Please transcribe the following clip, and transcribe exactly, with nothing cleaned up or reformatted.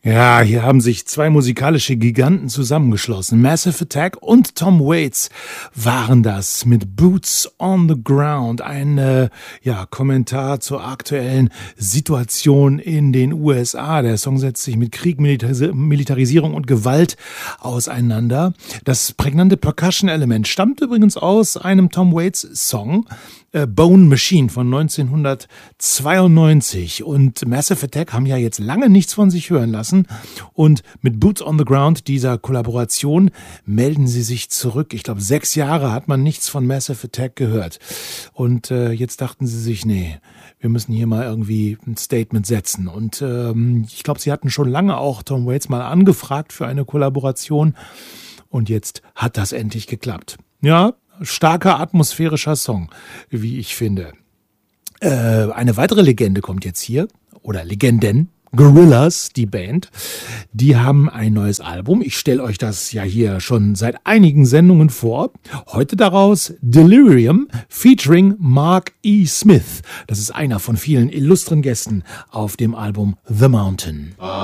Ja, hier haben sich zwei musikalische Giganten zusammengeschlossen. Massive Attack und Tom Waits waren das mit Boots on the Ground. Ein äh, ja, Kommentar zur aktuellen Situation in den U S A. Der Song setzt sich mit Krieg, Militaris- Militarisierung und Gewalt auseinander. Das prägnante Percussion-Element stammt übrigens aus einem Tom Waits-Song, äh, Bone Machine von neunzehnhundertzweiundneunzig. Und Massive Attack haben ja jetzt lange nichts von sich hören lassen. Und mit Boots on the Ground, dieser Kollaboration, melden sie sich zurück. Ich glaube, sechs Jahre hat man nichts von Massive Attack gehört. Und äh, jetzt dachten sie sich, nee, wir müssen hier mal irgendwie ein Statement setzen. Und ähm, ich glaube, sie hatten schon lange auch Tom Waits mal angefragt für eine Kollaboration. Und jetzt hat das endlich geklappt. Ja, starker atmosphärischer Song, wie ich finde. Äh, eine weitere Legende kommt jetzt hier, oder Legenden. Gorillaz, die Band, die haben ein neues Album. Ich stelle euch das ja hier schon seit einigen Sendungen vor. Heute daraus Delirium featuring Mark E. Smith. Das ist einer von vielen illustren Gästen auf dem Album The Mountain.